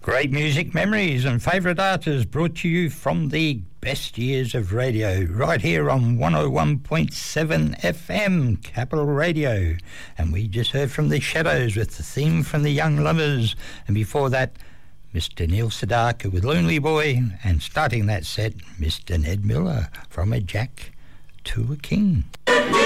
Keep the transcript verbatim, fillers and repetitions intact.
Great music, memories and favourite artists brought to you from the best years of radio, right here on one oh one point seven F M, Capital Radio. And we just heard from The Shadows with the theme from The Young Lovers. And before that, Mister Neil Sedaka with Lonely Boy. And starting that set, Mister Ned Miller from A Jack to a King.